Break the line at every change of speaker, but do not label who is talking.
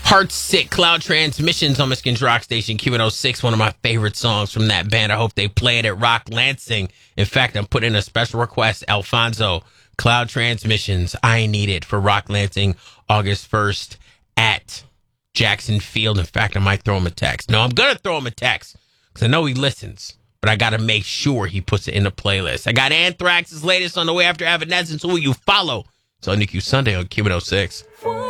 Heart Sick, Cloud Transmissions on Michigan's Rock Station, Q106, one of my favorite songs from that band. I hope they play it at Rock Lansing. In fact, I'm putting in a special request. Alfonso, Cloud Transmissions, I Need It for Rock Lansing, August 1st at Jackson Field. In fact, I might throw him a text. No, I'm going to throw him a text because I know he listens, but I got to make sure he puts it in the playlist. I got Anthrax's latest on the way after Evanescence. Who will you follow? It's on NQ Sunday on Q106.